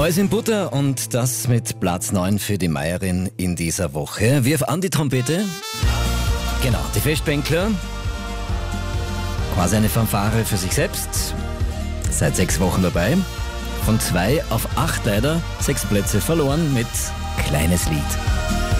Boys in Butter und das mit Platz 9 für die Meierin in dieser Woche. Wirf an die Trompete. Genau, die Festbänkler. Quasi eine Fanfare für sich selbst. Seit 6 Wochen dabei. Von 2 auf 8 leider. 6 Plätze verloren mit Kleines Lied.